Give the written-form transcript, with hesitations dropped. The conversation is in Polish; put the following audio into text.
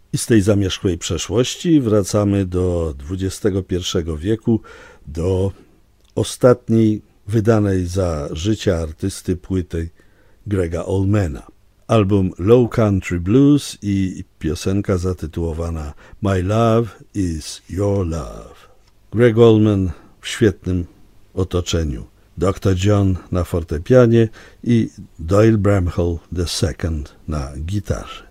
I z tej zamierzchłej przeszłości wracamy do XXI wieku, do ostatniej wydanej za życia artysty płyty Grega Allmana. Album Low Country Blues i piosenka zatytułowana My Love is Your Love. Greg Allman w świetnym otoczeniu. Dr. John na fortepianie i Doyle Bramhall II na gitarze.